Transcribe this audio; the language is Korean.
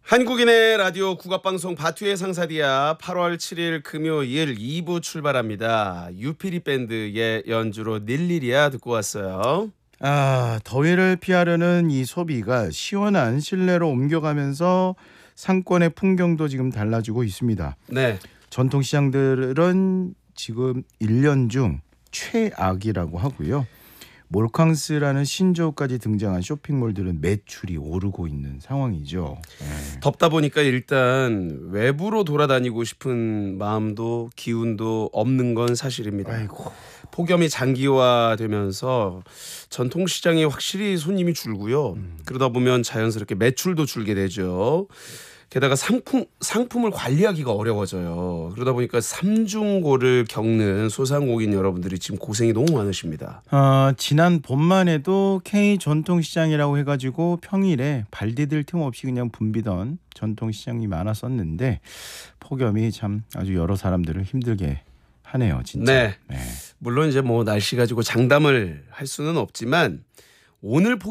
한국인의 라디오 국악방송 바투의 상사디아 8월 7일 금요일 2부 출발합니다. 유피리 밴드의 연주로 닐리리아 듣고 왔어요. 더위를 피하려는 이 소비가 시원한 실내로 옮겨가면서 상권의 풍경도 지금 달라지고 있습니다. 네. 전통시장들은 지금 1년 중 최악이라고 하고요. 몰캉스라는 신조어까지 등장한 쇼핑몰들은 매출이 오르고 있는 상황이죠. 덥다 보니까 일단 외부로 돌아다니고 싶은 마음도 기운도 없는 건 사실입니다. 아이고. 폭염이 장기화되면서 전통시장이 확실히 손님이 줄고요. 그러다 보면 자연스럽게 매출도 줄게 되죠. 게다가 상품을 관리하기가 어려워져요. 그러다 보니까 삼중고를 겪는 소상공인 여러분들이 지금 고생이 너무 많으십니다. 지난 봄만 해도 K 전통시장이라고 해가지고 평일에 발 디딜 틈 없이 그냥 붐비던 전통시장이 많았었는데 폭염이 참 아주 여러 사람들을 힘들게 하네요, 진짜. 네. 물론 이제 뭐 날씨 가지고 장담을 할 수는 없지만 오늘